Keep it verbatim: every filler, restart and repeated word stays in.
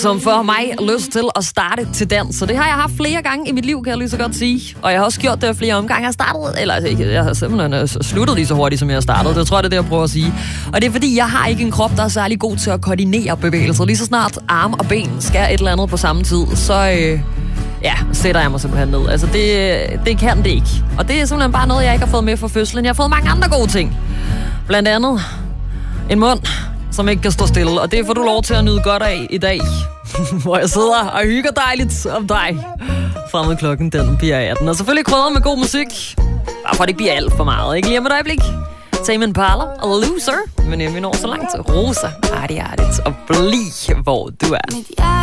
som får mig lyst til at starte til dans. Så det har jeg haft flere gange i mit liv, kan jeg lige så godt sige. Og jeg har også gjort det flere omgange. Jeg har startet, eller ikke, jeg har simpelthen sluttet lige så hurtigt, som jeg startede. Det tror jeg, det er det, jeg prøver at sige. Og det er fordi, jeg har ikke en krop, der er særlig god til at koordinere bevægelser. Lige så snart arm og ben skal et eller andet på samme tid, så øh, ja, sætter jeg mig simpelthen ned. Altså, det, det kan det ikke. Og det er simpelthen bare noget, jeg ikke har fået med fra fødslen. Jeg har fået mange andre gode ting. Blandt andet en mund, som ikke kan stå stille. Og det får du lov til at nyde godt af i dag, hvor jeg sidder og hygger dejligt om dig. Fremme klokken, den bliver atten. Og selvfølgelig krydder med god musik. Bare for at det ikke bliver alt for meget. Ikke lige om et øjeblik. Tame Impala og Loser. Men vi når så langt til Rosa. Artigt, artigt. Og bliv, hvor du er.